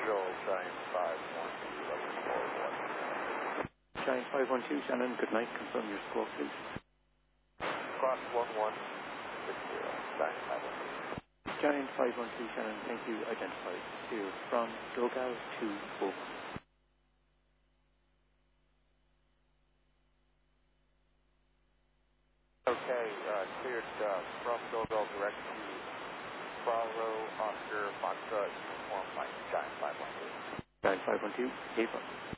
Joel, Giant 512, level 411. Giant 512, Shannon, good night. Confirm your score, please. Cross 1160, Giant 512. Giant 512, Shannon, thank you. Identified. Here from Dogal to Oakland. Okay, cleared from Dogal direct to Bravo, Oscar, Foxtrot, Uniform, Mike, Giant 512. Giant 512, Ava.